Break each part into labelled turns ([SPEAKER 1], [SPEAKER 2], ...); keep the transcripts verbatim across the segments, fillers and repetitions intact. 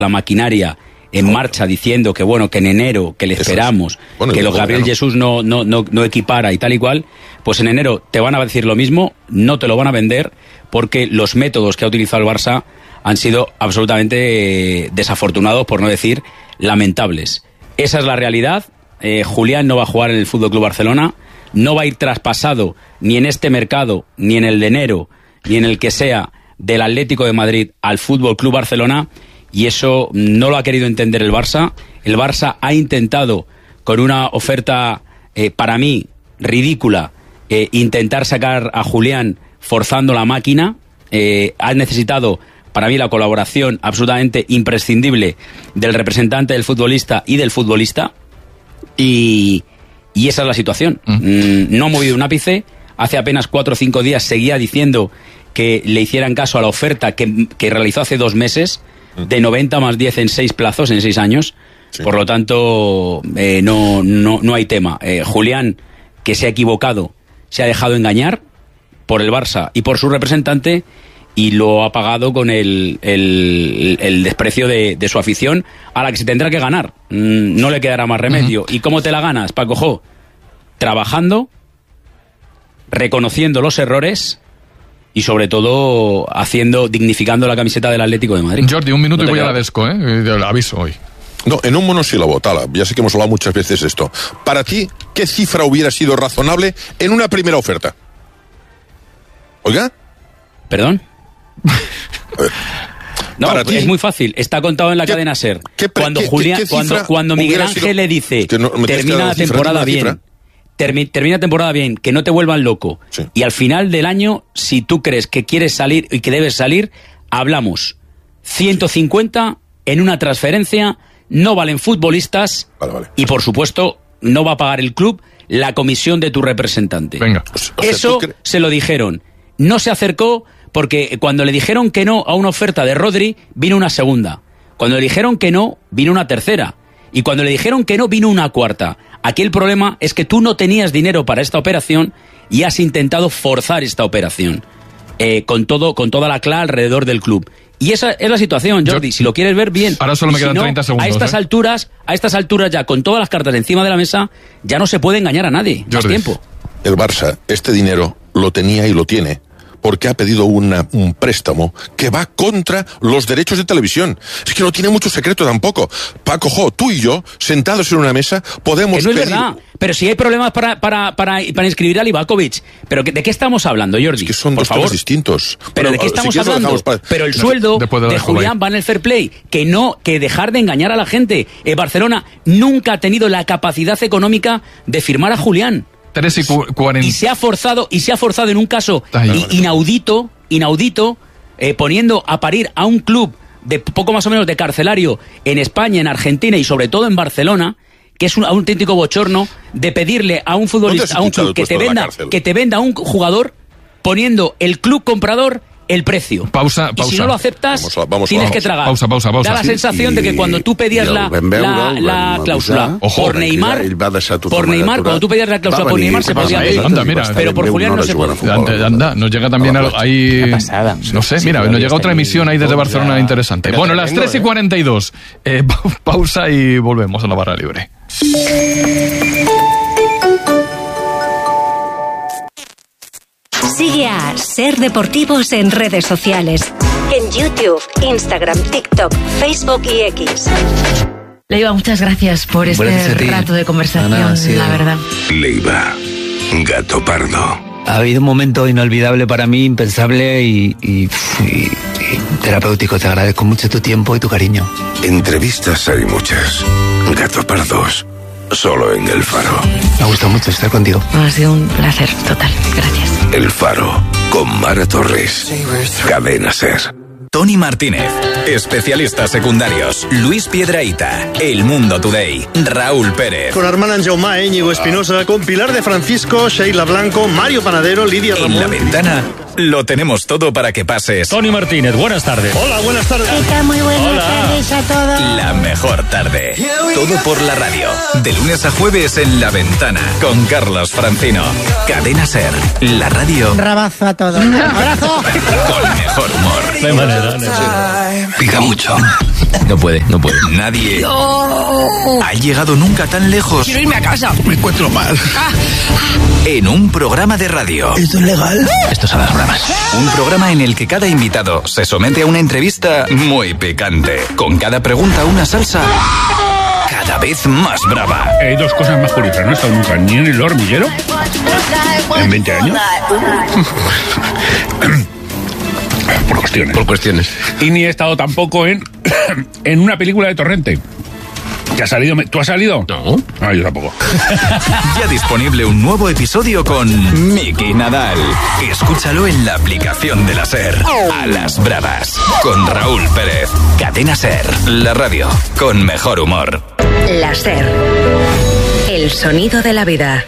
[SPEAKER 1] la maquinaria en Correcto. marcha diciendo que bueno, que en enero, que le esperamos, bueno, que lo Gabriel Jesús no, no, no, no equipara y tal y cual, pues en enero te van a decir lo mismo, no te lo van a vender, porque los métodos que ha utilizado el Barça han sido absolutamente eh, desafortunados, por no decir lamentables. Esa es la realidad. eh, Julián no va a jugar en el F C Barcelona, no va a ir traspasado ni en este mercado, ni en el de enero, ni en el que sea, del Atlético de Madrid al F C Barcelona, y eso no lo ha querido entender el Barça. El Barça ha intentado, con una oferta eh, para mí ridícula, eh, intentar sacar a Julián forzando la máquina. Eh, ha necesitado, para mí, la colaboración absolutamente imprescindible del representante del futbolista y del futbolista, y, y esa es la situación. Mm. Mm, no ha movido un ápice. Hace apenas cuatro o cinco días seguía diciendo que le hicieran caso a la oferta que, que realizó hace dos meses, de noventa más diez en seis plazos, en seis años. Sí. Por lo tanto, eh, no, no, no hay tema. Eh, Julián, que se ha equivocado, se ha dejado engañar por el Barça y por su representante, y lo ha pagado con el, el, el desprecio de, de su afición, a la que se tendrá que ganar. Mm, no le quedará más remedio. Uh-huh. ¿Y cómo te la ganas, Paco Jo? Trabajando, reconociendo los errores y sobre todo haciendo, dignificando la camiseta del Atlético de Madrid.
[SPEAKER 2] Jordi, un minuto no y voy a la Desco, ¿eh? Lo aviso hoy.
[SPEAKER 3] No, en un monosílabo, Tala, ya sé que hemos hablado muchas veces de esto. Para ti, ¿qué cifra hubiera sido razonable en una primera oferta? ¿Oiga?
[SPEAKER 1] ¿Perdón? No, para ti, es muy fácil, está contado en la cadena SER.
[SPEAKER 3] ¿Qué,
[SPEAKER 1] cuando
[SPEAKER 3] qué,
[SPEAKER 1] Julián,
[SPEAKER 3] qué
[SPEAKER 1] cuando, cuando Miguel Ángel sido, le dice, no, termina la temporada bien, termi, termina temporada bien, que no te vuelvan loco, sí. Y al final del año, si tú crees que quieres salir y que debes salir, hablamos ciento cincuenta en una transferencia, no valen futbolistas, vale, vale. Y por supuesto no va a pagar el club la comisión de tu representante.
[SPEAKER 2] Venga.
[SPEAKER 3] O sea,
[SPEAKER 1] eso cre- se lo dijeron, no se acercó. Porque cuando le dijeron que no a una oferta de Rodri, vino una segunda. Cuando le dijeron que no, vino una tercera. Y cuando le dijeron que no, vino una cuarta. Aquí el problema es que tú no tenías dinero para esta operación y has intentado forzar esta operación. Eh, con todo, con toda la clave alrededor del club. Y esa es la situación, Jordi. Yo, si lo quieres ver, bien.
[SPEAKER 2] Ahora solo me quedan
[SPEAKER 1] si no,
[SPEAKER 2] treinta segundos.
[SPEAKER 1] A estas
[SPEAKER 2] ¿eh?
[SPEAKER 1] alturas, a estas alturas ya, con todas las cartas encima de la mesa, ya no se puede engañar a nadie. Jordi. Más tiempo.
[SPEAKER 3] El Barça, este dinero, lo tenía y lo tiene, porque ha pedido una, un préstamo que va contra los derechos de televisión. Es que no tiene mucho secreto tampoco. Paco Jo, tú y yo, sentados en una mesa, podemos
[SPEAKER 1] que no es
[SPEAKER 3] pedir...
[SPEAKER 1] verdad. Pero si hay problemas para, para, para, para inscribir a Livakovic. ¿Pero ¿de qué estamos hablando, Jordi?
[SPEAKER 3] Es que son
[SPEAKER 1] por
[SPEAKER 3] dos
[SPEAKER 1] favor.
[SPEAKER 3] temas distintos.
[SPEAKER 1] ¿Pero
[SPEAKER 3] bueno,
[SPEAKER 1] de qué estamos
[SPEAKER 3] si
[SPEAKER 1] hablando? Para... Pero el sueldo de, de Julián va en el fair play. Que no, que dejar de engañar a la gente. Eh, Barcelona nunca ha tenido la capacidad económica de firmar a Julián.
[SPEAKER 2] tres y cuarenta.
[SPEAKER 1] Y se ha forzado, y se ha forzado en un caso Ay, inaudito, inaudito, eh, poniendo a parir a un club de poco más o menos de carcelario en España, en Argentina y sobre todo en Barcelona, que es un auténtico bochorno de pedirle a un futbolista, a un club que te venda, que te venda a un jugador poniendo el club comprador el precio.
[SPEAKER 2] Pausa, pausa.
[SPEAKER 1] Y si no lo aceptas, vamos a, vamos
[SPEAKER 2] a,
[SPEAKER 1] tienes
[SPEAKER 2] vamos.
[SPEAKER 1] que tragar.
[SPEAKER 2] Pausa, pausa, pausa.
[SPEAKER 1] Da la
[SPEAKER 2] sí,
[SPEAKER 1] sensación y, de que cuando tú pedías la, la, la cláusula
[SPEAKER 2] Ojo,
[SPEAKER 1] por Neymar, por Neymar, cuando tú pedías la cláusula por Neymar se podía pedir.
[SPEAKER 2] Anda, mira,
[SPEAKER 1] pero por Julián no se puede.
[SPEAKER 2] Anda, anda, nos llega también ahí...
[SPEAKER 4] pasada.
[SPEAKER 2] No sé, mira, nos llega otra emisión ahí desde Barcelona interesante. Bueno, las tres y cuarenta y dos. Eh, pausa y volvemos a la barra libre.
[SPEAKER 5] Sigue a Ser Deportivos en redes sociales. En YouTube, Instagram, TikTok, Facebook y X.
[SPEAKER 6] Leiva, muchas gracias por este gracias rato de conversación, nada, sí, la verdad.
[SPEAKER 7] Leiva, Gato Pardo.
[SPEAKER 4] Ha habido un momento inolvidable para mí, impensable y, y, y, y terapéutico. Te agradezco mucho tu tiempo y tu cariño.
[SPEAKER 7] Entrevistas hay muchas. Gato Pardos, solo en El Faro.
[SPEAKER 4] Me ha gustado mucho estar contigo.
[SPEAKER 6] Ha sido un placer total, gracias.
[SPEAKER 7] El Faro, con Mara Torres. Cadena SER.
[SPEAKER 8] Tony Martínez, especialistas secundarios, Luis Piedrahita, El Mundo Today, Raúl Pérez.
[SPEAKER 9] Con Armand Jaumá, Íñigo Espinosa, con Pilar de Francisco, Sheila Blanco, Mario Panadero, Lidia Ramón.
[SPEAKER 8] En La Ventana lo tenemos todo para que pases.
[SPEAKER 10] Tony Martínez, buenas tardes.
[SPEAKER 9] Hola, buenas tardes.
[SPEAKER 11] Está muy buenas
[SPEAKER 10] Hola.
[SPEAKER 11] tardes a todos.
[SPEAKER 8] La mejor tarde. Todo por la radio. De lunes a jueves en La Ventana, con Carlos Francino. Cadena SER, la radio.
[SPEAKER 11] Un rabazo a todos. ¡Abrazo!
[SPEAKER 8] Con mejor humor.
[SPEAKER 10] De manera, de manera.
[SPEAKER 7] Pica mucho.
[SPEAKER 1] No puede, no puede.
[SPEAKER 8] Nadie
[SPEAKER 6] No.
[SPEAKER 8] ha llegado nunca tan lejos.
[SPEAKER 6] Quiero irme a casa.
[SPEAKER 7] Me encuentro mal.
[SPEAKER 8] En un programa de radio.
[SPEAKER 7] ¿Esto es legal?
[SPEAKER 8] Esto son las bromas. Un programa en el que cada invitado se somete a una entrevista muy picante. Con cada pregunta una salsa cada vez más brava.
[SPEAKER 10] Hay dos cosas más curiosas. No he estado nunca ni en el hormiguero en veinte años. Por cuestiones.
[SPEAKER 2] Por cuestiones.
[SPEAKER 10] Y ni he estado tampoco en, en una película de Torrente. ¿Que ha salido? ¿Tú has salido?
[SPEAKER 2] No.
[SPEAKER 10] Ah, yo tampoco.
[SPEAKER 8] Ya disponible un nuevo episodio con Miki Nadal. Escúchalo en la aplicación de la SER. A las bravas. Con Raúl Pérez. Cadena SER. La radio con mejor humor.
[SPEAKER 5] La SER. El sonido de la vida.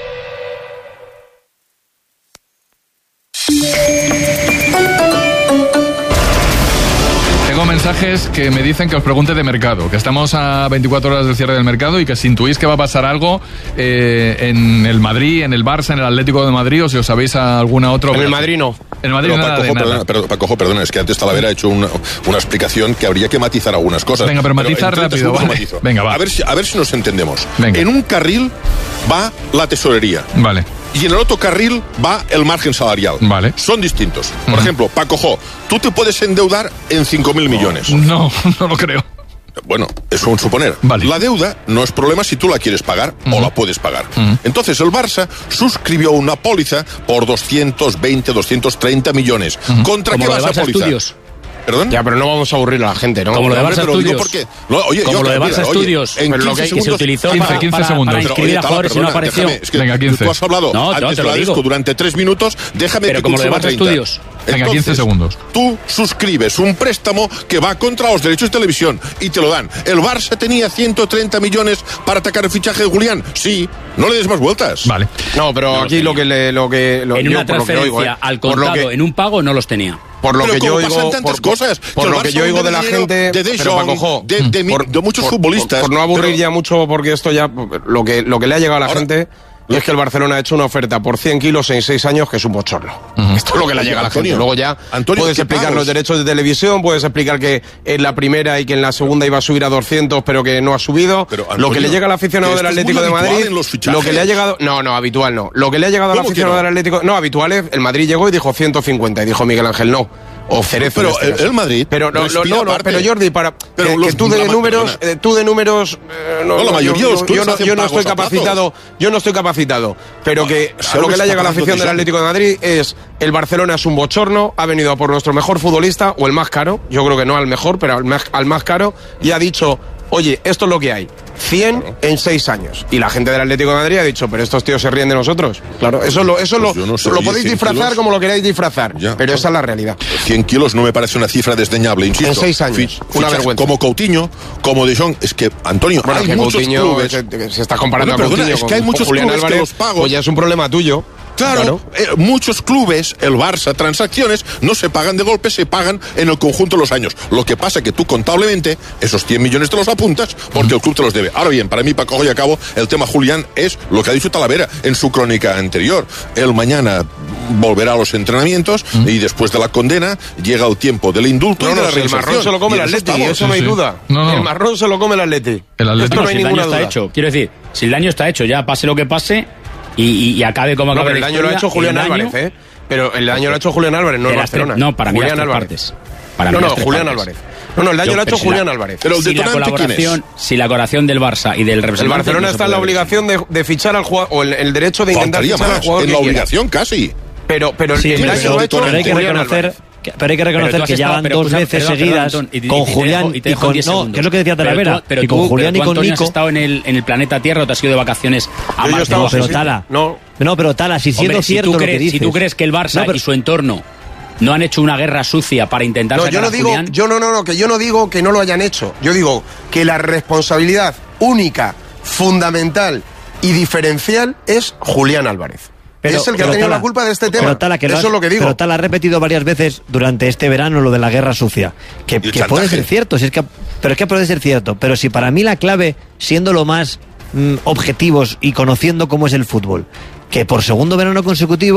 [SPEAKER 2] Tengo mensajes que me dicen que os pregunte de mercado, que estamos a veinticuatro horas del cierre del mercado y que si intuís que va a pasar algo eh, en el Madrid, en el Barça, en el Atlético de Madrid, o si os sabéis a alguna otra...
[SPEAKER 11] En el Madrid no.
[SPEAKER 2] En el Madrid
[SPEAKER 3] pero,
[SPEAKER 2] nada
[SPEAKER 3] Paco,
[SPEAKER 2] de nada.
[SPEAKER 3] Perdona, pero, Paco, perdona, es que antes Talavera ha hecho una, una explicación que habría que matizar algunas cosas.
[SPEAKER 2] Venga, pero matizar
[SPEAKER 3] en
[SPEAKER 2] rápido,
[SPEAKER 3] segundos
[SPEAKER 2] vale.
[SPEAKER 3] matizo.
[SPEAKER 2] Venga, va.
[SPEAKER 3] A ver, si, a ver si nos entendemos.
[SPEAKER 2] Venga.
[SPEAKER 3] En un carril va la tesorería.
[SPEAKER 2] Vale.
[SPEAKER 3] Y en el otro carril va el margen salarial.
[SPEAKER 2] Vale.
[SPEAKER 3] Son distintos. Por
[SPEAKER 2] Uh-huh.
[SPEAKER 3] ejemplo, Paco Jo, tú te puedes endeudar en cinco mil millones.
[SPEAKER 2] No, no lo creo.
[SPEAKER 3] Bueno, eso es un suponer.
[SPEAKER 2] Vale.
[SPEAKER 3] La deuda no es problema si tú la quieres pagar
[SPEAKER 2] Uh-huh.
[SPEAKER 3] o la puedes pagar.
[SPEAKER 2] Uh-huh.
[SPEAKER 3] Entonces el Barça suscribió una póliza por doscientos veinte, doscientos treinta millones.
[SPEAKER 2] Uh-huh.
[SPEAKER 3] ¿Contra
[SPEAKER 1] Como
[SPEAKER 3] qué
[SPEAKER 1] lo de
[SPEAKER 3] vas a
[SPEAKER 1] Barça
[SPEAKER 3] póliza?
[SPEAKER 1] Estudios.
[SPEAKER 3] ¿Perdón?
[SPEAKER 11] Ya, pero no vamos a aburrir a la gente, ¿no?
[SPEAKER 1] Como lo de
[SPEAKER 3] No,
[SPEAKER 1] Barça
[SPEAKER 3] hombre, pero digo
[SPEAKER 1] Estudios.
[SPEAKER 3] porque- no, oye,
[SPEAKER 1] Como
[SPEAKER 3] yo,
[SPEAKER 1] lo de
[SPEAKER 3] mira,
[SPEAKER 1] Barça
[SPEAKER 3] oye,
[SPEAKER 1] Estudios.
[SPEAKER 3] en
[SPEAKER 11] Pero lo
[SPEAKER 3] quince
[SPEAKER 11] que-
[SPEAKER 1] que se
[SPEAKER 3] segundos-
[SPEAKER 1] utilizó
[SPEAKER 2] quince,
[SPEAKER 1] para,
[SPEAKER 2] quince
[SPEAKER 1] para-
[SPEAKER 2] segundos.
[SPEAKER 1] para
[SPEAKER 2] Pero,
[SPEAKER 1] inscribir
[SPEAKER 3] oye,
[SPEAKER 1] a
[SPEAKER 3] Tala,
[SPEAKER 1] jugadores y no
[SPEAKER 3] perdona,
[SPEAKER 1] apareció.
[SPEAKER 3] déjame, es que
[SPEAKER 2] Venga, quince.
[SPEAKER 3] Tú has hablado
[SPEAKER 1] No, no,
[SPEAKER 3] antes
[SPEAKER 1] te
[SPEAKER 3] de
[SPEAKER 1] lo
[SPEAKER 3] la
[SPEAKER 1] digo.
[SPEAKER 3] disco durante tres minutos, déjame
[SPEAKER 1] Pero
[SPEAKER 3] que
[SPEAKER 1] como lo de
[SPEAKER 3] consuma
[SPEAKER 1] Barça
[SPEAKER 3] treinta.
[SPEAKER 1] Estudios.
[SPEAKER 2] Venga, quince segundos.
[SPEAKER 3] Tú suscribes un préstamo que va contra los derechos de televisión y te lo dan. ¿El Barça tenía ciento treinta millones para atacar el fichaje de Julián? Sí, no le des más vueltas.
[SPEAKER 2] Vale.
[SPEAKER 11] No, pero
[SPEAKER 1] No
[SPEAKER 11] aquí lo que le, lo que lo,
[SPEAKER 1] En
[SPEAKER 11] yo
[SPEAKER 1] una
[SPEAKER 11] por lo que
[SPEAKER 1] transferencia
[SPEAKER 11] oigo, ¿eh?
[SPEAKER 1] al
[SPEAKER 11] Por lo
[SPEAKER 1] contado,
[SPEAKER 11] que-
[SPEAKER 1] en un pago, no los tenía.
[SPEAKER 11] Por lo
[SPEAKER 3] Pero
[SPEAKER 11] que
[SPEAKER 3] como
[SPEAKER 11] yo
[SPEAKER 3] pasan
[SPEAKER 11] oigo,
[SPEAKER 3] tantas
[SPEAKER 11] por,
[SPEAKER 3] cosas,
[SPEAKER 11] por
[SPEAKER 3] que
[SPEAKER 11] lo
[SPEAKER 3] el
[SPEAKER 11] que
[SPEAKER 3] Barça
[SPEAKER 11] yo oigo de la
[SPEAKER 3] hunde
[SPEAKER 11] gente,
[SPEAKER 3] dinero de De
[SPEAKER 11] pero
[SPEAKER 3] Jong,
[SPEAKER 11] Paco Jo,
[SPEAKER 3] de, de, mi-
[SPEAKER 11] por-
[SPEAKER 3] de muchos
[SPEAKER 11] por-
[SPEAKER 3] futbolistas.
[SPEAKER 11] Por, por no aburrir
[SPEAKER 3] pero-
[SPEAKER 11] ya mucho, porque esto ya, lo que, lo que le ha llegado a la
[SPEAKER 3] Ahora,
[SPEAKER 11] gente es que el Barcelona ha hecho una oferta por cien kilos en seis años que es un bochorno.
[SPEAKER 2] Uh-huh.
[SPEAKER 11] Esto es lo que le
[SPEAKER 3] Oye,
[SPEAKER 11] llega a la
[SPEAKER 3] Antonio,
[SPEAKER 11] gente. Luego ya
[SPEAKER 3] Antonio,
[SPEAKER 11] puedes
[SPEAKER 3] ¿qué
[SPEAKER 11] explicar
[SPEAKER 3] pagos?
[SPEAKER 11] los derechos de televisión, puedes explicar que en la primera y que en la segunda iba a subir a doscientos, pero que no ha subido.
[SPEAKER 3] Pero,
[SPEAKER 11] lo
[SPEAKER 3] Antonio,
[SPEAKER 11] que le llega al aficionado
[SPEAKER 3] que
[SPEAKER 11] del
[SPEAKER 3] esto es
[SPEAKER 11] Atlético
[SPEAKER 3] muy
[SPEAKER 11] de
[SPEAKER 3] habitual
[SPEAKER 11] Madrid,
[SPEAKER 3] en los fichajes.
[SPEAKER 11] lo que le ha llegado, no, no, habitual no. Lo que le ha llegado al
[SPEAKER 3] ¿Cómo que
[SPEAKER 11] aficionado
[SPEAKER 3] no?
[SPEAKER 11] del Atlético, no, habitual es, el Madrid llegó y dijo ciento cincuenta y dijo Miguel Ángel no. O Cerezo.
[SPEAKER 3] Pero
[SPEAKER 11] en este
[SPEAKER 3] el-
[SPEAKER 11] caso.
[SPEAKER 3] el Madrid
[SPEAKER 11] Pero no, no,
[SPEAKER 3] respira
[SPEAKER 11] no, no,
[SPEAKER 3] aparte.
[SPEAKER 11] pero Jordi, para
[SPEAKER 3] Pero
[SPEAKER 11] que,
[SPEAKER 3] los-
[SPEAKER 11] que tú de
[SPEAKER 3] la-
[SPEAKER 11] números,
[SPEAKER 3] perdona.
[SPEAKER 11] eh, tú de números, eh, no,
[SPEAKER 3] No, la
[SPEAKER 11] no,
[SPEAKER 3] mayoría
[SPEAKER 11] yo,
[SPEAKER 3] de los
[SPEAKER 11] yo
[SPEAKER 3] clubes
[SPEAKER 11] no,
[SPEAKER 3] hacen
[SPEAKER 11] yo no estoy
[SPEAKER 3] pagos a
[SPEAKER 11] capacitado, yo no estoy capacitado, pero que
[SPEAKER 3] se
[SPEAKER 11] a lo que le
[SPEAKER 3] está
[SPEAKER 11] ha llegado a la
[SPEAKER 3] pagando
[SPEAKER 11] afición del
[SPEAKER 3] de
[SPEAKER 11] Atlético de Madrid es el Barcelona es un bochorno, ha venido a por nuestro mejor futbolista o el más caro, yo creo que no al mejor, pero al más, al más caro, y ha dicho, oye, esto es lo que hay. cien en seis años. Y la gente del Atlético de Madrid ha dicho, pero estos tíos se ríen de nosotros. Claro, eso lo, eso
[SPEAKER 3] Pues
[SPEAKER 11] lo,
[SPEAKER 3] yo no sé,
[SPEAKER 11] lo
[SPEAKER 3] oye,
[SPEAKER 11] podéis
[SPEAKER 3] cien
[SPEAKER 11] disfrazar
[SPEAKER 3] kilos.
[SPEAKER 11] como lo queráis disfrazar,
[SPEAKER 3] Ya,
[SPEAKER 11] pero
[SPEAKER 3] claro.
[SPEAKER 11] esa es la realidad.
[SPEAKER 3] cien kilos no me parece una cifra desdeñable, insisto.
[SPEAKER 11] En seis años,
[SPEAKER 3] Fi-
[SPEAKER 11] una
[SPEAKER 3] ficha-
[SPEAKER 11] vergüenza.
[SPEAKER 3] Como Coutinho, como De Jong, es que, Antonio,
[SPEAKER 11] Bueno,
[SPEAKER 3] hay
[SPEAKER 11] que
[SPEAKER 3] muchos
[SPEAKER 11] Coutinho,
[SPEAKER 3] clubes...
[SPEAKER 11] se, se está comparando
[SPEAKER 3] Bueno,
[SPEAKER 11] a
[SPEAKER 3] perdona,
[SPEAKER 11] Coutinho
[SPEAKER 3] es que hay
[SPEAKER 11] con-
[SPEAKER 3] muchos
[SPEAKER 11] con Julián
[SPEAKER 3] clubes que
[SPEAKER 11] Álvarez,
[SPEAKER 3] los pagos-
[SPEAKER 11] pues ya es un problema tuyo.
[SPEAKER 3] Claro, eh, muchos clubes, el Barça, transacciones, no se pagan de golpe, se pagan en el conjunto de los años. Lo que pasa que tú contablemente esos cien millones te los apuntas porque el club te los debe. Ahora bien, para mí, Paco, y a cabo, el tema Julián es lo que ha dicho Talavera en su crónica anterior. Él mañana volverá a los entrenamientos
[SPEAKER 2] ¿Mm?
[SPEAKER 3] y después de la condena llega el tiempo del indulto
[SPEAKER 11] No,
[SPEAKER 3] y de
[SPEAKER 11] no,
[SPEAKER 3] la
[SPEAKER 11] si el
[SPEAKER 3] reinserción.
[SPEAKER 11] marrón se lo come
[SPEAKER 3] Y
[SPEAKER 11] el
[SPEAKER 3] en eso
[SPEAKER 11] Atleti,
[SPEAKER 3] estamos.
[SPEAKER 11] eso no hay
[SPEAKER 2] Sí, sí.
[SPEAKER 11] duda.
[SPEAKER 2] No, no.
[SPEAKER 11] El marrón se lo come el Atleti.
[SPEAKER 2] El Atleti.
[SPEAKER 11] Esto
[SPEAKER 1] No,
[SPEAKER 11] no hay
[SPEAKER 1] si el
[SPEAKER 11] ninguna
[SPEAKER 1] daño está
[SPEAKER 11] duda.
[SPEAKER 1] hecho, quiero decir, si el daño está hecho, ya pase lo que pase y, y, y acabe como
[SPEAKER 11] No,
[SPEAKER 1] acabe
[SPEAKER 11] pero el
[SPEAKER 1] la
[SPEAKER 11] daño lo ha
[SPEAKER 1] historia,
[SPEAKER 11] hecho Julián
[SPEAKER 1] el daño
[SPEAKER 11] Álvarez, ¿eh? Pero el daño lo ha hecho Julián Álvarez, no
[SPEAKER 1] de
[SPEAKER 11] el
[SPEAKER 1] las tres-
[SPEAKER 11] Barcelona.
[SPEAKER 1] No, para mí
[SPEAKER 11] Julián
[SPEAKER 1] las tres
[SPEAKER 11] Álvarez.
[SPEAKER 1] partes. Para mí
[SPEAKER 11] No,
[SPEAKER 1] las
[SPEAKER 11] no,
[SPEAKER 1] tres
[SPEAKER 11] Julián
[SPEAKER 1] partes.
[SPEAKER 11] Álvarez. No, no, el daño
[SPEAKER 1] Yo,
[SPEAKER 11] lo ha
[SPEAKER 1] pero
[SPEAKER 11] hecho
[SPEAKER 1] si
[SPEAKER 11] Julián
[SPEAKER 1] la-
[SPEAKER 11] Álvarez.
[SPEAKER 3] Pero el
[SPEAKER 1] si la
[SPEAKER 3] detonante, ¿quién es?
[SPEAKER 1] colaboración, si la colaboración del Barça y del
[SPEAKER 11] El
[SPEAKER 1] representante
[SPEAKER 11] Barcelona
[SPEAKER 1] no se
[SPEAKER 11] está en la
[SPEAKER 1] puede ver.
[SPEAKER 11] obligación de, de fichar al jugador, o el, el derecho de intentar
[SPEAKER 3] Faltaría
[SPEAKER 11] fichar al
[SPEAKER 3] más,
[SPEAKER 11] jugador
[SPEAKER 3] en
[SPEAKER 11] que
[SPEAKER 3] la
[SPEAKER 11] quiera.
[SPEAKER 3] obligación casi.
[SPEAKER 11] Pero, pero
[SPEAKER 4] Sí,
[SPEAKER 11] el
[SPEAKER 4] pero,
[SPEAKER 11] daño lo ha hecho
[SPEAKER 4] pero hay que
[SPEAKER 11] Julián
[SPEAKER 4] reconocer,
[SPEAKER 11] Álvarez.
[SPEAKER 4] que, pero hay que
[SPEAKER 1] Pero
[SPEAKER 4] reconocer
[SPEAKER 1] tú has
[SPEAKER 4] que ya
[SPEAKER 1] estado-
[SPEAKER 4] van
[SPEAKER 1] pero
[SPEAKER 4] dos
[SPEAKER 1] escucha,
[SPEAKER 4] veces
[SPEAKER 1] perdón,
[SPEAKER 4] seguidas
[SPEAKER 1] perdón, Antón, y te-
[SPEAKER 4] con
[SPEAKER 1] y te
[SPEAKER 4] Julián
[SPEAKER 1] dejo- y te
[SPEAKER 4] y
[SPEAKER 1] dejo
[SPEAKER 4] con
[SPEAKER 1] diez
[SPEAKER 4] no,
[SPEAKER 1] segundos.
[SPEAKER 4] que es lo que decía
[SPEAKER 1] Pero
[SPEAKER 4] Talavera,
[SPEAKER 1] tú- pero
[SPEAKER 4] y con
[SPEAKER 1] tú-
[SPEAKER 4] Julián
[SPEAKER 1] pero
[SPEAKER 4] y
[SPEAKER 1] tú,
[SPEAKER 4] con
[SPEAKER 1] Antonio, has
[SPEAKER 4] Nico.
[SPEAKER 1] estado en el, en el planeta Tierra o te has ido de vacaciones a
[SPEAKER 11] Yo
[SPEAKER 1] Marte.
[SPEAKER 11] estaba-
[SPEAKER 4] No, pero
[SPEAKER 11] sí, sí.
[SPEAKER 4] Tala.
[SPEAKER 11] No.
[SPEAKER 4] No, pero Tala, si siendo
[SPEAKER 1] Hombre, si
[SPEAKER 4] cierto
[SPEAKER 1] tú
[SPEAKER 4] lo que
[SPEAKER 1] crees,
[SPEAKER 4] dices.
[SPEAKER 1] si tú crees que el Barça
[SPEAKER 4] No, pero-
[SPEAKER 1] y su entorno no han hecho una guerra sucia para intentar
[SPEAKER 11] No,
[SPEAKER 1] sacar
[SPEAKER 11] yo no
[SPEAKER 1] a
[SPEAKER 11] digo,
[SPEAKER 1] Julián,
[SPEAKER 11] yo no, no, no, que yo no digo que no lo hayan hecho. Yo digo que la responsabilidad única, fundamental y diferencial es Julián Álvarez.
[SPEAKER 4] Pero-
[SPEAKER 11] es el que ha
[SPEAKER 4] pero
[SPEAKER 11] tenido
[SPEAKER 4] Tala,
[SPEAKER 11] la culpa de este tema.
[SPEAKER 4] pero Tala, que lo
[SPEAKER 11] Eso
[SPEAKER 4] has-
[SPEAKER 11] es lo que digo.
[SPEAKER 4] Pero Tala ha repetido varias veces durante este verano lo de la guerra sucia. Que,
[SPEAKER 3] el
[SPEAKER 4] que
[SPEAKER 3] chantaje.
[SPEAKER 4] puede ser cierto, si es que, pero es que puede ser cierto. Pero si para mí la clave, siendo lo más mm, objetivos y conociendo cómo es el fútbol, que por segundo verano consecutivo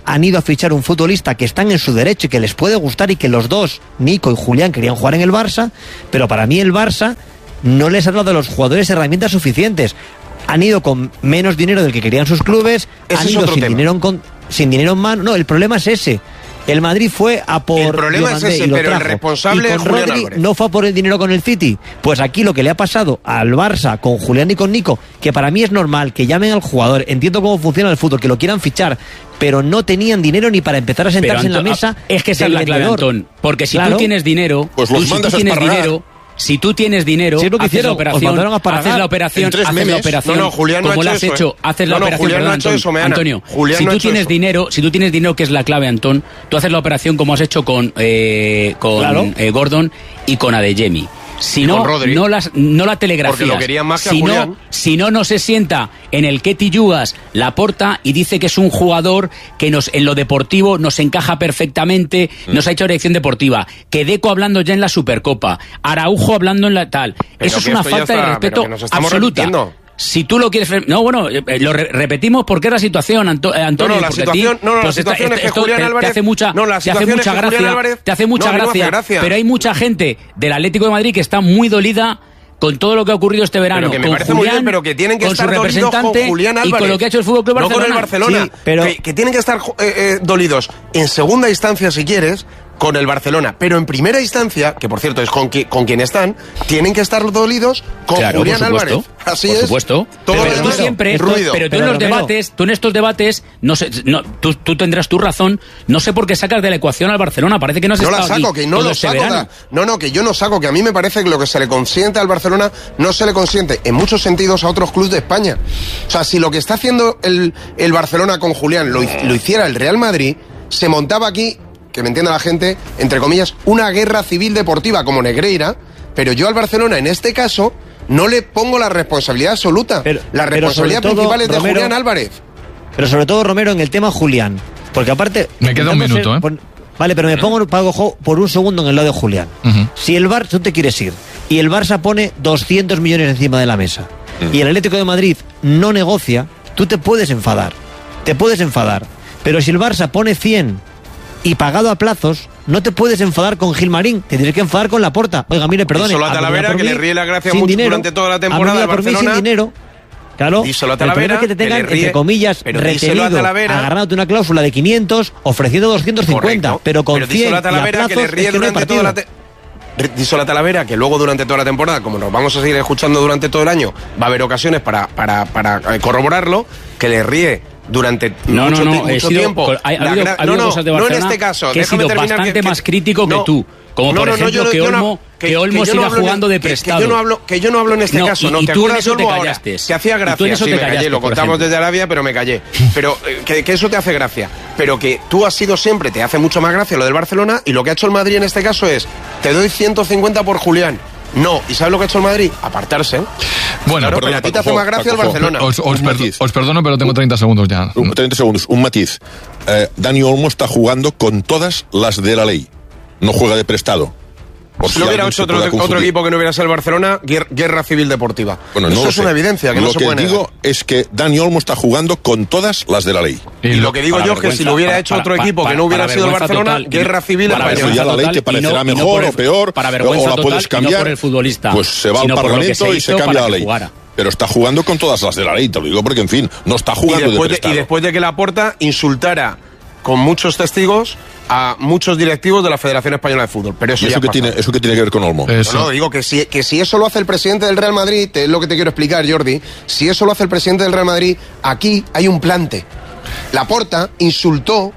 [SPEAKER 12] han ido a fichar un futbolista que están en su derecho y que les puede gustar y que los dos, Nico y Julián, querían jugar en el Barça, pero para mí el Barça no les ha dado a los jugadores herramientas suficientes. Han ido con menos dinero del que querían sus clubes, ese han ido sin dinero, en, sin dinero en mano. No, el problema es ese. El Madrid fue a por
[SPEAKER 11] el problema es ese, pero trajo. El responsable
[SPEAKER 12] y con
[SPEAKER 11] es Julián
[SPEAKER 12] Rodri
[SPEAKER 11] Álvarez.
[SPEAKER 12] No fue a por el dinero con el City. Pues aquí lo que le ha pasado al Barça con Julián y con Nico, que para mí es normal que llamen al jugador, entiendo cómo funciona el fútbol, que lo quieran fichar, pero no tenían dinero ni para empezar a sentarse
[SPEAKER 1] Pero,
[SPEAKER 12] en la mesa.
[SPEAKER 1] Es que esa es la clave, Antón, porque si
[SPEAKER 12] claro,
[SPEAKER 1] tú tienes dinero,
[SPEAKER 3] pues
[SPEAKER 1] tú,
[SPEAKER 3] los
[SPEAKER 1] si
[SPEAKER 3] mandas
[SPEAKER 1] tú tienes
[SPEAKER 3] a
[SPEAKER 1] dinero, si tú tienes dinero,
[SPEAKER 12] sí, es lo que
[SPEAKER 1] haces,
[SPEAKER 12] hicieron,
[SPEAKER 1] la operación, haces la operación, haces
[SPEAKER 3] memes.
[SPEAKER 1] la operación,
[SPEAKER 11] no, no, Julián no
[SPEAKER 1] como
[SPEAKER 11] ha
[SPEAKER 1] la
[SPEAKER 11] hecho
[SPEAKER 1] has
[SPEAKER 11] eso,
[SPEAKER 1] hecho,
[SPEAKER 11] ¿eh?
[SPEAKER 1] haces
[SPEAKER 11] no,
[SPEAKER 1] la
[SPEAKER 11] no,
[SPEAKER 1] operación,
[SPEAKER 11] Julián
[SPEAKER 1] perdón,
[SPEAKER 11] no ha hecho
[SPEAKER 1] Antón,
[SPEAKER 11] eso, Meana.
[SPEAKER 1] Antonio,
[SPEAKER 11] Julián
[SPEAKER 1] si
[SPEAKER 11] no
[SPEAKER 1] tú
[SPEAKER 11] ha hecho
[SPEAKER 1] tienes
[SPEAKER 11] eso.
[SPEAKER 1] dinero, si tú tienes dinero, que es la clave, Antón, tú haces la operación como has hecho con eh, con
[SPEAKER 12] claro.
[SPEAKER 1] eh, Gordon y con Adeyemi. Si no, no, las, no la telegrafías.
[SPEAKER 11] Porque lo querían más que a
[SPEAKER 1] si
[SPEAKER 11] Julián.
[SPEAKER 1] No, si no, no se sienta en el Ketty Yugas Laporta y dice que es un jugador que nos en lo deportivo nos encaja perfectamente, mm. nos ha hecho dirección deportiva. Que Deco hablando ya en la Supercopa, Araujo hablando en la tal.
[SPEAKER 11] Pero
[SPEAKER 1] eso es una falta está, de respeto absoluta. Repitiendo. Si tú lo quieres... No, bueno, eh, lo re repetimos porque es la situación, Anto eh, Antonio.
[SPEAKER 11] No, no, la situación, ti, no, no,
[SPEAKER 1] pues
[SPEAKER 11] la situación
[SPEAKER 1] esta,
[SPEAKER 11] es que
[SPEAKER 1] esto
[SPEAKER 11] Julián
[SPEAKER 1] te,
[SPEAKER 11] Álvarez...
[SPEAKER 1] Te hace mucha,
[SPEAKER 11] no, la
[SPEAKER 1] te hace mucha
[SPEAKER 11] es que
[SPEAKER 1] gracia,
[SPEAKER 11] Álvarez,
[SPEAKER 1] te hace mucha
[SPEAKER 11] no,
[SPEAKER 1] gracia,
[SPEAKER 11] no gracia.
[SPEAKER 1] Pero hay mucha gente del Atlético de Madrid que está muy dolida con todo lo que ha ocurrido este verano,
[SPEAKER 11] pero que me
[SPEAKER 1] con
[SPEAKER 11] parece
[SPEAKER 1] Julián,
[SPEAKER 11] muy bien, pero que tienen que
[SPEAKER 1] con
[SPEAKER 11] estar
[SPEAKER 1] su representante
[SPEAKER 11] dolidos con Julián Álvarez,
[SPEAKER 1] y con lo que ha hecho el Fútbol Club Barcelona.
[SPEAKER 11] No con el Barcelona,
[SPEAKER 12] sí, pero...
[SPEAKER 11] que, que tienen que estar eh, eh, dolidos en segunda instancia, si quieres, con el Barcelona, pero en primera instancia, que por cierto es con, qui con quien están, tienen que estar dolidos con
[SPEAKER 1] claro,
[SPEAKER 11] Julián Álvarez. Así
[SPEAKER 1] por
[SPEAKER 11] es.
[SPEAKER 1] supuesto.
[SPEAKER 11] Todo
[SPEAKER 1] pero tú siempre, esto, pero tú pero en los Romero. debates, tú en estos debates, no sé, no, tú, tú tendrás tu razón, no sé por qué sacas de la ecuación al Barcelona, parece que no has
[SPEAKER 11] no
[SPEAKER 1] estado
[SPEAKER 11] la saco,
[SPEAKER 1] aquí
[SPEAKER 11] que no lo
[SPEAKER 1] este
[SPEAKER 11] saco. Da, no, no, que yo no saco, que a mí me parece que lo que se le consiente al Barcelona no se le consiente en muchos sentidos a otros clubes de España. O sea, si lo que está haciendo el, el Barcelona con Julián lo, lo hiciera el Real Madrid, se montaba aquí, que me entienda la gente, entre comillas, una guerra civil deportiva como Negreira, pero yo al Barcelona en este caso no le pongo la responsabilidad absoluta. Pero, la responsabilidad todo, principal es de Romero, Julián Álvarez.
[SPEAKER 12] Pero sobre todo, Romero, en el tema Julián, porque aparte...
[SPEAKER 2] Me queda un minuto, ser, ¿eh?
[SPEAKER 12] Por, vale, pero me pongo pago por un segundo en el lado de Julián. Uh-huh. Si el Barça, tú te quieres ir, y el Barça pone doscientos millones encima de la mesa, uh-huh. y el Atlético de Madrid no negocia, tú te puedes enfadar. Te puedes enfadar. Pero si el Barça pone cien... y pagado a plazos, no te puedes enfadar con Gilmarín, te tienes que enfadar con Laporta. Oiga, mire, perdone.
[SPEAKER 11] Díselo a Talavera, que le ríe la gracia mucho
[SPEAKER 12] dinero,
[SPEAKER 11] durante toda la temporada de Barcelona.
[SPEAKER 12] Por mí sin dinero. Claro,
[SPEAKER 11] díselo a Talavera,
[SPEAKER 12] el que te tengan,
[SPEAKER 11] que le ríe,
[SPEAKER 12] entre comillas, retenido, agarrándote una cláusula de quinientos, ofreciendo doscientos cincuenta, correcto, pero con pero cien y a plazos, que le ríe es que durante no toda la te
[SPEAKER 11] Díselo a Talavera que luego durante toda la temporada, como nos vamos a seguir escuchando durante todo el año, va a haber ocasiones para, para, para corroborarlo, que le ríe durante
[SPEAKER 1] no,
[SPEAKER 11] mucho,
[SPEAKER 1] no, no,
[SPEAKER 11] mucho
[SPEAKER 1] sido,
[SPEAKER 11] tiempo.
[SPEAKER 1] Ha, ha habido, ha habido
[SPEAKER 11] no,
[SPEAKER 1] cosas de
[SPEAKER 11] no,
[SPEAKER 1] Barcelona
[SPEAKER 11] no en este caso.
[SPEAKER 1] Que he sido bastante que, más crítico
[SPEAKER 11] no,
[SPEAKER 1] que tú. Como
[SPEAKER 11] no,
[SPEAKER 1] por
[SPEAKER 11] no,
[SPEAKER 1] ejemplo
[SPEAKER 11] no, yo,
[SPEAKER 1] que
[SPEAKER 11] yo
[SPEAKER 1] Olmo,
[SPEAKER 11] no, que,
[SPEAKER 1] que Olmo
[SPEAKER 11] que
[SPEAKER 1] siga
[SPEAKER 11] no
[SPEAKER 1] jugando
[SPEAKER 11] en,
[SPEAKER 1] de prestado.
[SPEAKER 11] Que, que, yo no hablo, que yo no hablo en este
[SPEAKER 1] no,
[SPEAKER 11] caso.
[SPEAKER 1] Y,
[SPEAKER 11] no,
[SPEAKER 1] y
[SPEAKER 11] ¿te
[SPEAKER 1] tú en
[SPEAKER 11] acuerdas
[SPEAKER 1] eso
[SPEAKER 11] de
[SPEAKER 1] te
[SPEAKER 11] Olmo
[SPEAKER 1] callaste.
[SPEAKER 11] Ahora? Que hacía gracia.
[SPEAKER 1] Tú en eso
[SPEAKER 11] sí,
[SPEAKER 1] te
[SPEAKER 11] me
[SPEAKER 1] callaste,
[SPEAKER 11] callé, lo contamos desde Arabia, pero me callé. Pero eh, que, que eso te hace gracia. Pero que tú has sido siempre, te hace mucho más gracia lo del Barcelona, y lo que ha hecho el Madrid en este caso es, te doy ciento cincuenta por Julián. No, ¿y sabes lo que ha hecho el Madrid? Apartarse.
[SPEAKER 2] Bueno,
[SPEAKER 11] claro, pero a ti te hace más gracia el Barcelona.
[SPEAKER 2] Os, os, per os perdono, pero tengo treinta segundos ya.
[SPEAKER 3] Un, treinta segundos, un matiz. Eh, Dani Olmo está jugando con todas las de la ley. No juega de prestado.
[SPEAKER 11] Por si lo hubiera hecho otro, otro equipo que no hubiera sido el Barcelona, guerra, guerra civil deportiva.
[SPEAKER 3] Bueno,
[SPEAKER 11] Eso
[SPEAKER 3] no
[SPEAKER 11] es una evidencia, que
[SPEAKER 3] lo
[SPEAKER 11] no se
[SPEAKER 3] que
[SPEAKER 11] puede
[SPEAKER 3] digo
[SPEAKER 11] negar.
[SPEAKER 3] es que Dani Olmo está jugando con todas las de la ley.
[SPEAKER 11] Y, y lo que digo yo es que si lo hubiera para, hecho otro para, equipo para, que no hubiera sido el Barcelona, total, guerra civil
[SPEAKER 3] española.
[SPEAKER 11] Eso
[SPEAKER 3] ya la ley te parecerá no, mejor no el, o peor,
[SPEAKER 1] para
[SPEAKER 3] o la puedes cambiar.
[SPEAKER 1] No por el futbolista,
[SPEAKER 3] pues se va al Parlamento y se cambia la ley.
[SPEAKER 1] Jugara.
[SPEAKER 3] Pero está jugando con todas las de la ley, te lo digo porque, en fin, no está jugando
[SPEAKER 11] y después
[SPEAKER 3] de prestado.
[SPEAKER 11] De, y después de que Laporta insultara con muchos testigos a muchos directivos de la Federación Española de Fútbol. Pero eso,
[SPEAKER 3] ¿Y eso, que tiene, eso que tiene que ver con Olmo?
[SPEAKER 11] Eso. No, no, digo que si, que si eso lo hace el presidente del Real Madrid, es lo que te quiero explicar, Jordi, si eso lo hace el presidente del Real Madrid, aquí hay un plante. Laporta insultó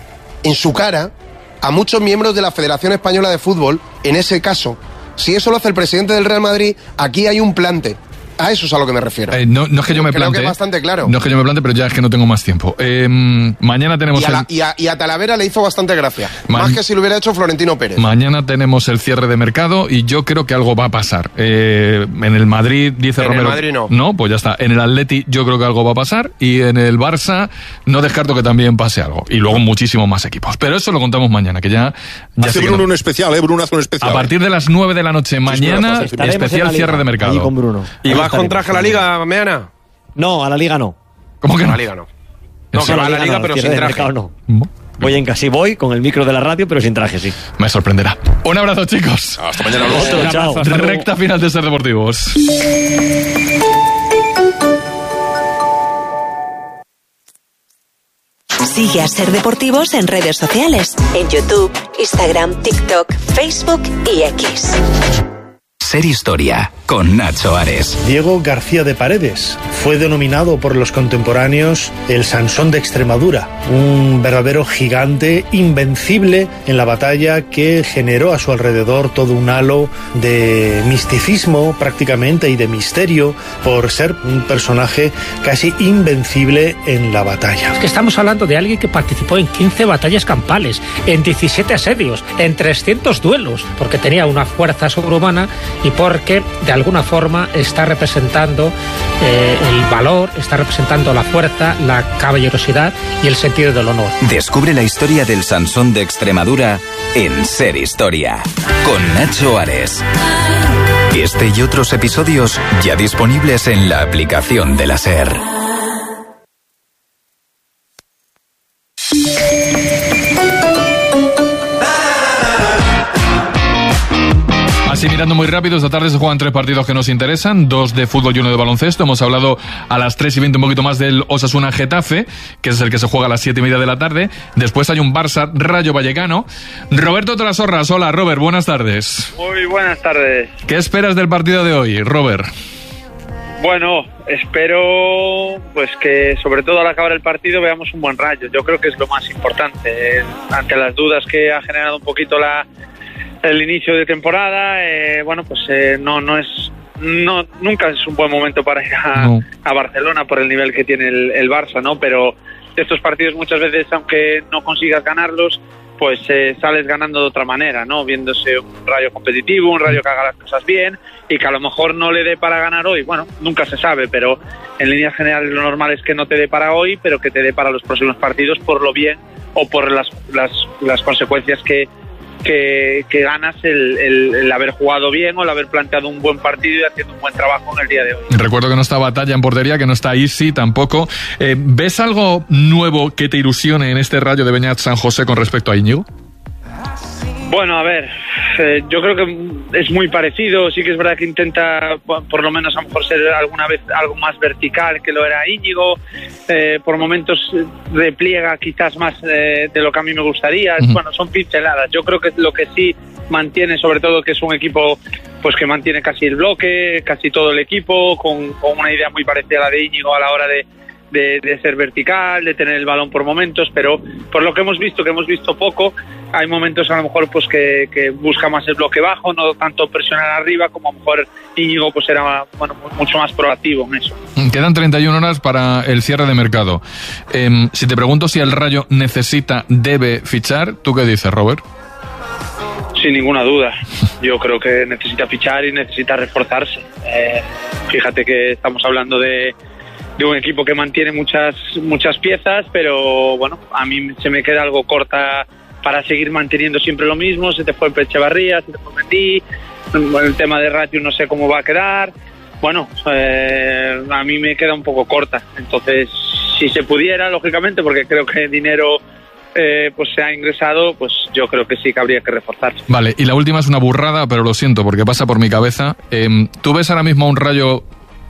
[SPEAKER 11] en su cara a muchos miembros de la Federación Española de Fútbol, en ese caso. Si eso lo hace el presidente del Real Madrid, aquí hay un plante. A eso es a lo que me refiero.
[SPEAKER 2] Eh, no, no es que yo me
[SPEAKER 11] Creo
[SPEAKER 2] plante.
[SPEAKER 11] que es bastante claro.
[SPEAKER 2] No es que yo me plante, pero ya es que no tengo más tiempo. Eh, mañana tenemos...
[SPEAKER 11] Y a, la,
[SPEAKER 2] el...
[SPEAKER 11] y, a, y a Talavera le hizo bastante gracia.
[SPEAKER 2] Ma...
[SPEAKER 11] Más que si lo hubiera hecho Florentino Pérez.
[SPEAKER 2] Mañana tenemos el cierre de mercado y yo creo que algo va a pasar. Eh, en el Madrid, dice
[SPEAKER 11] en
[SPEAKER 2] Romero...
[SPEAKER 11] En el Madrid no.
[SPEAKER 2] No, pues ya está. En el Atleti yo creo que algo va a pasar y en el Barça no descarto que también pase algo. Y luego muchísimos más equipos. Pero eso lo contamos mañana, que ya... ya
[SPEAKER 3] hace Bruno no... un especial, ¿eh? Bruno hace un especial.
[SPEAKER 2] A partir de las nueve de la noche mañana,
[SPEAKER 12] sí,
[SPEAKER 2] especial cierre de mercado.
[SPEAKER 12] Con Bruno.
[SPEAKER 11] ¿Y vas con traje a la Liga, Meana?
[SPEAKER 12] No, a la Liga no.
[SPEAKER 2] ¿Cómo que no?
[SPEAKER 11] A la Liga no. No, que va a la liga,
[SPEAKER 12] no,
[SPEAKER 11] pero sin traje.
[SPEAKER 12] Mercado, no. Voy en casi voy con el micro de la radio, pero sin traje, sí.
[SPEAKER 2] Me sorprenderá. Un abrazo, chicos.
[SPEAKER 3] Hasta mañana.
[SPEAKER 12] Otro, chao.
[SPEAKER 2] Recta final de Ser Deportivos.
[SPEAKER 5] Sigue a Ser Deportivos en redes sociales, en YouTube, Instagram, TikTok, Facebook y X.
[SPEAKER 8] Ser Historia, con Nacho Ares.
[SPEAKER 13] Diego García de Paredes fue denominado por los contemporáneos el Sansón de Extremadura, un verdadero gigante invencible en la batalla que generó a su alrededor todo un halo de misticismo prácticamente y de misterio por ser un personaje casi invencible en la batalla.
[SPEAKER 14] Es que estamos hablando de alguien que participó en quince batallas campales, en diecisiete asedios, en trescientos duelos, porque tenía una fuerza sobrehumana y porque de alguna forma está representando eh, el valor, está representando la fuerza, la caballerosidad y el sentido del honor.
[SPEAKER 8] Descubre la historia del Sansón de Extremadura en Ser Historia, con Nacho Ares. Este y otros episodios ya disponibles en la aplicación de la SER.
[SPEAKER 2] Así mirando muy rápido, esta tarde se juegan tres partidos que nos interesan, dos de fútbol y uno de baloncesto. Hemos hablado a las tres y veinte un poquito más del Osasuna Getafe, que es el que se juega a las siete y media de la tarde. Después hay un Barça Rayo Vallecano. Roberto Trasorras, hola Robert, buenas tardes.
[SPEAKER 15] Muy buenas tardes.
[SPEAKER 2] ¿Qué esperas del partido de hoy, Robert?
[SPEAKER 15] Bueno, espero pues que sobre todo al acabar el partido veamos un buen Rayo. Yo creo que es lo más importante. Ante las dudas que ha generado un poquito la el inicio de temporada, eh, bueno, pues eh, no no es no nunca es un buen momento para ir a, no. a Barcelona por el nivel que tiene el, el Barça, ¿no? Pero de estos partidos muchas veces, aunque no consigas ganarlos, pues eh, sales ganando de otra manera, ¿no? Viéndose un Rayo competitivo, un Rayo que haga las cosas bien y que a lo mejor no le dé para ganar hoy. Bueno, nunca se sabe, pero en líneas generales lo normal es que no te dé para hoy, pero que te dé para los próximos partidos por lo bien o por las las, las consecuencias que Que, que ganas el, el, el haber jugado bien o el haber planteado un buen partido y haciendo un buen trabajo en el día de hoy.
[SPEAKER 2] Recuerdo que no está Batalla en portería, que no está Isi tampoco. Eh, ¿Ves algo nuevo que te ilusione en este Rayo de Beñat San José con respecto a Íñigo?
[SPEAKER 15] Bueno, a ver, eh, yo creo que es muy parecido. Sí que es verdad que intenta, por lo menos a lo mejor, ser alguna vez algo más vertical que lo era Íñigo. Eh, por momentos repliega quizás más eh, de lo que a mí me gustaría. Uh-huh. Bueno, son pinceladas. Yo creo que lo que sí mantiene, sobre todo, que es un equipo pues que mantiene casi el bloque, casi todo el equipo, con, con una idea muy parecida a la de Íñigo a la hora de De, de ser vertical, de tener el balón por momentos, pero por lo que hemos visto, que hemos visto poco, hay momentos a lo mejor pues que, que busca más el bloque bajo, no tanto presionar arriba, como a lo mejor Íñigo pues era bueno, mucho más proactivo en eso.
[SPEAKER 2] Quedan treinta y una horas para el cierre de mercado. Eh, si te pregunto si el Rayo necesita, debe fichar, ¿tú qué dices, Robert?
[SPEAKER 15] Sin ninguna duda. Yo creo que necesita fichar y necesita reforzarse. Eh, fíjate que estamos hablando de de un equipo que mantiene muchas muchas piezas, pero bueno, a mí se me queda algo corta para seguir manteniendo siempre lo mismo. Se te fue Echevarría, se te fue Mendy, el tema de Ratio no sé cómo va a quedar. Bueno, eh, a mí me queda un poco corta. Entonces, si se pudiera, lógicamente, porque creo que el dinero eh, pues se ha ingresado, pues yo creo que sí que habría que reforzarse.
[SPEAKER 2] Vale, y la última es una burrada, pero lo siento porque pasa por mi cabeza. Eh, ¿Tú ves ahora mismo a un Rayo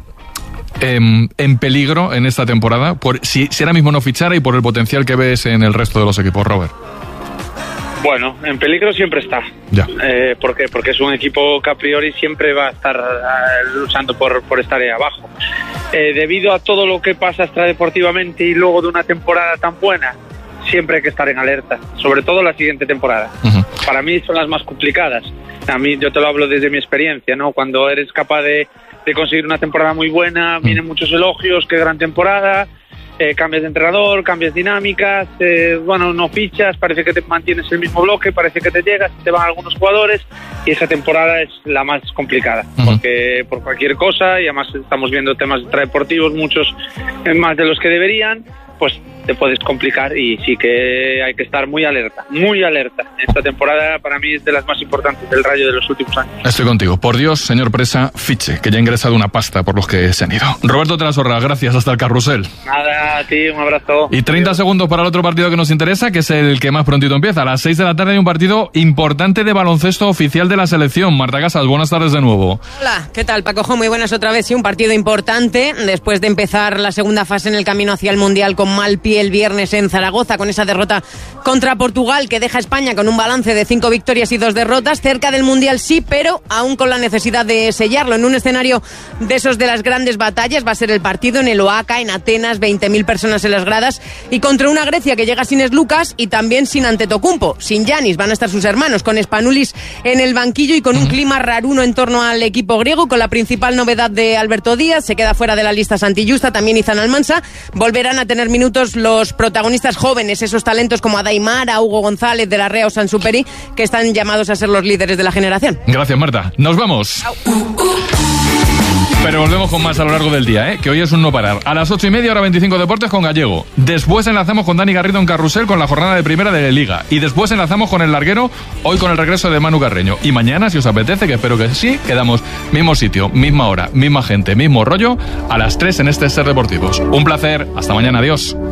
[SPEAKER 2] En, en peligro en esta temporada, por, si, si ahora mismo no fichara y por el potencial que ves en el resto de los equipos, Robert?
[SPEAKER 15] Bueno, en peligro siempre está.
[SPEAKER 2] Ya.
[SPEAKER 15] Eh, ¿Por qué? Porque es un equipo que a priori siempre va a estar uh, luchando por, por estar ahí abajo. Eh, debido a todo lo que pasa extradeportivamente y luego de una temporada tan buena, siempre hay que estar en alerta, sobre todo la siguiente temporada. Uh-huh. Para mí son las más complicadas. A mí, yo te lo hablo desde mi experiencia, ¿no? Cuando eres capaz de de conseguir una temporada muy buena, vienen muchos elogios, qué gran temporada, eh, cambias de entrenador, cambias dinámicas, eh, bueno, no fichas, parece que te mantienes el mismo bloque, parece que te llegas, te van algunos jugadores y esa temporada es la más complicada, uh-huh. porque por cualquier cosa, y además estamos viendo temas extradeportivos, muchos más de los que deberían, pues te puedes complicar y sí que hay que estar muy alerta, muy alerta. Esta temporada para mí es de las más importantes del Rayo de los últimos años.
[SPEAKER 2] Estoy contigo. Por Dios, señor Presa, fiche, que ya ha ingresado una pasta por los que se han ido. Roberto Trasorra, gracias, hasta el carrusel.
[SPEAKER 15] Nada, a ti, un abrazo.
[SPEAKER 2] Y treinta segundos para el otro partido que nos interesa, que es el que más prontito empieza. A las seis de la tarde hay un partido importante de baloncesto oficial de la selección. Marta Casas, buenas tardes de nuevo.
[SPEAKER 16] Hola, ¿qué tal, Paco? Muy buenas otra vez. Sí, un partido importante después de empezar la segunda fase en el camino hacia el Mundial con mal pie el viernes en Zaragoza, con esa derrota contra Portugal que deja a España con un balance de cinco victorias y dos derrotas. Cerca del Mundial sí, pero aún con la necesidad de sellarlo en un escenario de esos de las grandes batallas. Va a ser el partido en el Oaca, en Atenas, veinte mil personas en las gradas, y contra una Grecia que llega sin Slucas y también sin Antetokounmpo, sin Giannis. Van a estar sus hermanos, con Spanulis en el banquillo y con un clima raruno en torno al equipo griego, con la principal novedad de Alberto Díaz. Se queda fuera de la lista Santi Justa, también Izan Almansa. Volverán a tener minutos los protagonistas jóvenes, esos talentos como Adaimara, Hugo González, De la Rea o Sansuperi, que están llamados a ser los líderes de la generación.
[SPEAKER 2] Gracias, Marta. Nos vamos.
[SPEAKER 16] Chao.
[SPEAKER 2] Pero volvemos con más a lo largo del día, ¿eh? Que hoy es un no parar. A las ocho y media, hora veinticinco Deportes con Gallego. Después enlazamos con Dani Garrido en Carrusel con la jornada de primera de la Liga. Y después enlazamos con el larguero, hoy con el regreso de Manu Carreño. Y mañana, si os apetece, que espero que sí, quedamos mismo sitio, misma hora, misma gente, mismo rollo, a las tres en este Ser Deportivos. Un placer. Hasta mañana. Adiós.